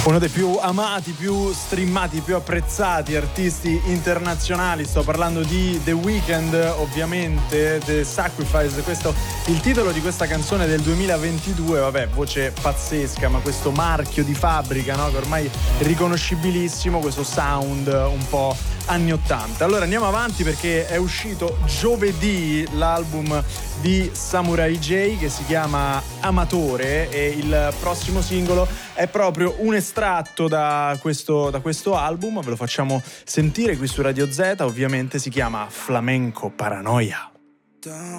Uno dei più amati, più streamati, più apprezzati artisti internazionali. Sto parlando di The Weeknd, ovviamente. The Sacrifice, questo il titolo di questa canzone del 2022. Vabbè, voce pazzesca, ma questo marchio di fabbrica, no? Che ormai è riconoscibilissimo, questo sound un po' anni 80. Allora andiamo avanti, perché è uscito giovedì l'album di Samurai J che si chiama Amatore, e il prossimo singolo è proprio un estratto da questo album. Ve lo facciamo sentire qui su Radio Z. Ovviamente si chiama Flamenco Paranoia.